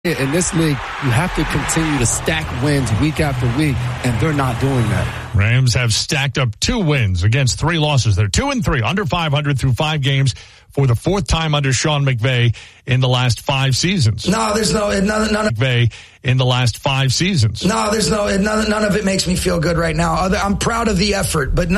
In this league, you have to continue to stack wins week after week, and they're not doing that. Rams have stacked up 2 wins against 3 losses. They're 2-3, under 500 through 5 games for the 4th time under Sean McVay in the last 5 seasons. No, there's none of McVay in the last 5 seasons. No, there's none of it makes me feel good right now. I'm proud of the effort, but